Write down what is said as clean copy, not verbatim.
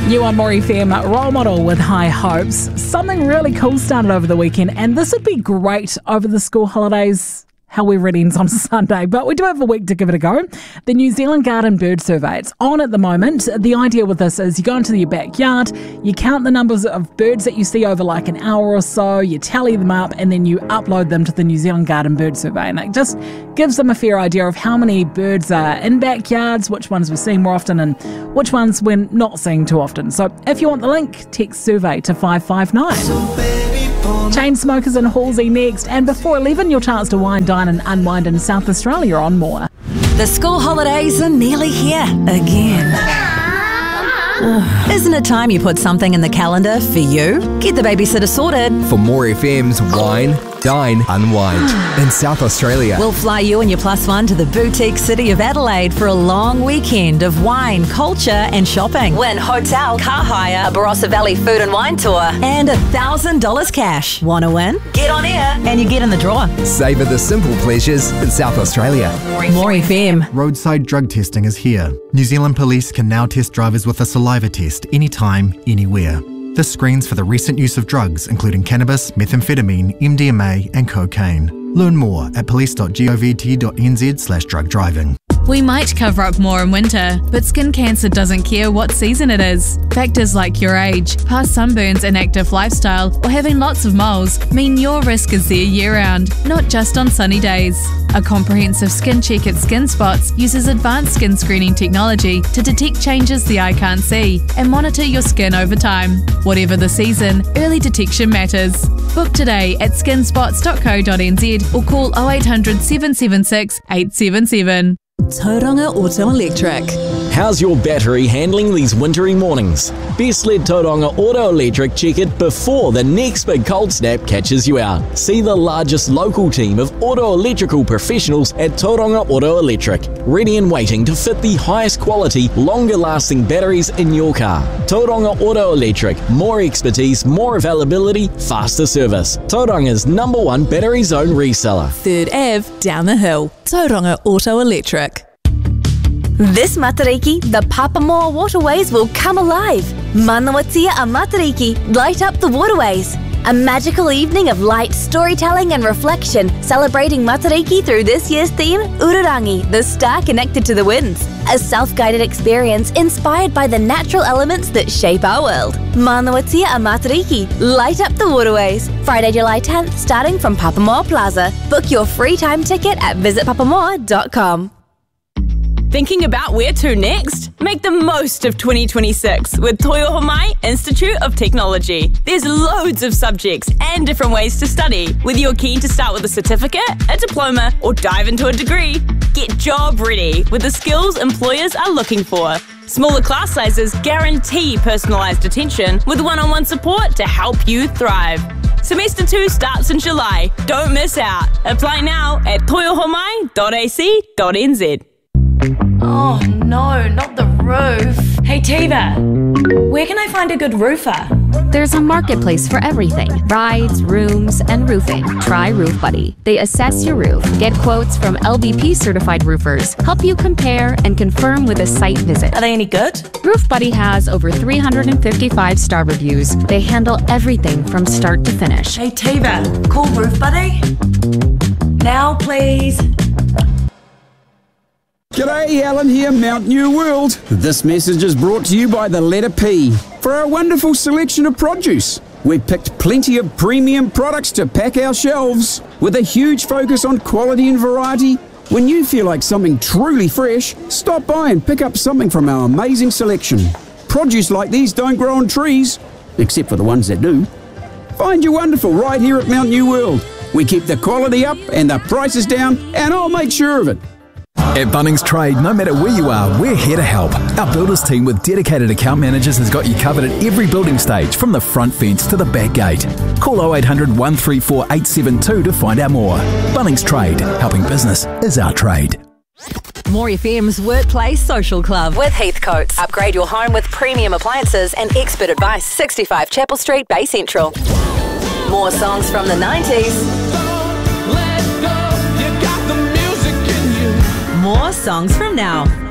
New on More FM, Role Model with High Hopes. Something really cool started over the weekend, and this would be great over the school holidays. However, it ends on Sunday, but we do have a week to give it a go. The New Zealand Garden Bird Survey, it's on at the moment. The idea with this is you go into your backyard, you count the numbers of birds that you see over like an hour or so, you tally them up, and then you upload them to the New Zealand Garden Bird Survey. And it just gives them a fair idea of how many birds are in backyards, which ones we're seeing more often, and which ones we're not seeing too often. So if you want the link, text survey to 559. Chainsmokers and Halsey next, and before 11 your chance to wine, dine and unwind in South Australia on More. The school holidays are nearly here again. Isn't it time you put something in the calendar for you? Get the babysitter sorted. For More FM's Wine, Dine, Unwind in South Australia. We'll fly you and your plus one to the boutique city of Adelaide for a long weekend of wine, culture and shopping. Win hotel, car hire, a Barossa Valley food and wine tour, and $1,000 cash. Want to win? Get on air and you get in the draw. Savour the simple pleasures in South Australia. More FM. Roadside drug testing is here. New Zealand Police can now test drivers with a saliva test anytime, anywhere. This screens for the recent use of drugs, including cannabis, methamphetamine, MDMA and cocaine. Learn more at police.govt.nz/drug driving. We might cover up more in winter, but skin cancer doesn't care what season it is. Factors like your age, past sunburns, and active lifestyle, or having lots of moles mean your risk is there year-round, not just on sunny days. A comprehensive skin check at Skin Spots uses advanced skin screening technology to detect changes the eye can't see and monitor your skin over time. Whatever the season, early detection matters. Book today at skinspots.co.nz or call 0800 776 877. Tauranga Auto Electric. How's your battery handling these wintry mornings? Best let Tauranga Auto Electric check it before the next big cold snap catches you out. See the largest local team of auto electrical professionals at Tauranga Auto Electric, ready and waiting to fit the highest quality, longer lasting batteries in your car. Tauranga Auto Electric, more expertise, more availability, faster service. Tauranga's #1 battery zone reseller. 3rd Ave, down the hill. Tauranga Auto Electric. This Matariki, the Papamoa waterways will come alive. Manawatia a Matariki, light up the waterways. A magical evening of light, storytelling and reflection, celebrating Matariki through this year's theme, Ururangi, the star connected to the winds. A self-guided experience inspired by the natural elements that shape our world. Manawatia a Matariki, light up the waterways. Friday, July 10th, starting from Papamoa Plaza. Book your free time ticket at visitpapamoa.com. Thinking about where to next? Make the most of 2026 with Toyohomai Institute of Technology. There's loads of subjects and different ways to study. Whether you're keen to start with a certificate, a diploma, or dive into a degree, get job ready with the skills employers are looking for. Smaller class sizes guarantee personalised attention with one-on-one support to help you thrive. Semester 2 starts in July. Don't miss out. Apply now at toyohomai.ac.nz. Oh no, not the roof. Hey Tiva, where can I find a good roofer? There's a marketplace for everything. Rides, rooms, and roofing. Try Roof Buddy. They assess your roof, get quotes from LVP certified roofers, help you compare and confirm with a site visit. Are they any good? Roof Buddy has over 355 star reviews. They handle everything from start to finish. Hey Tiva, call Roof Buddy. Now please. G'day, Alan here, Mount New World. This message is brought to you by the letter P for our wonderful selection of produce. We've picked plenty of premium products to pack our shelves with a huge focus on quality and variety. When you feel like something truly fresh, stop by and pick up something from our amazing selection. Produce like these don't grow on trees, except for the ones that do. Find your wonderful right here at Mount New World. We keep the quality up and the prices down, and I'll make sure of it. At Bunnings Trade, no matter where you are, we're here to help. Our builders team with dedicated account managers has got you covered at every building stage, from the front fence to the back gate. Call 0800 134 872 to find out more. Bunnings Trade, helping business is our trade. More FM's Workplace Social Club with Heathcotes. Upgrade your home with premium appliances and expert advice. 65 Chapel Street, Bay Central. More songs from the 90s. More songs from now.